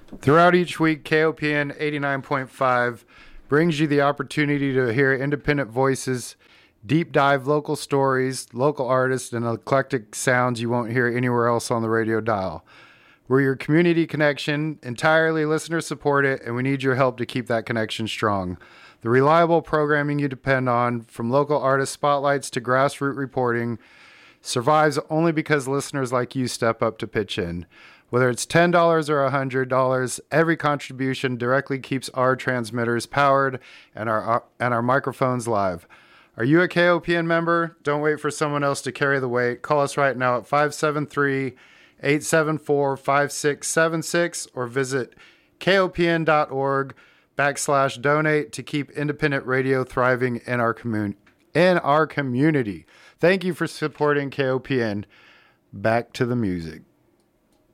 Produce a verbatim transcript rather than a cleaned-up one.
Throughout each week, K O P N eighty-nine point five brings you the opportunity to hear independent voices, deep dive local stories, local artists, and eclectic sounds you won't hear anywhere else on the radio dial. We're your community connection, entirely listener supported, and we need your help to keep that connection strong. The reliable programming you depend on, from local artist spotlights to grassroots reporting, survives only because listeners like you step up to pitch in. Whether it's ten dollars or one hundred dollars, every contribution directly keeps our transmitters powered and our and our microphones live. Are you a K O P N member? Don't wait for someone else to carry the weight. Call us right now at five seven three, eight seven four, five six seven six or visit kopn.org backslash donate to keep independent radio thriving in our commun- in our community. Thank you for supporting K O P N. Back to the music.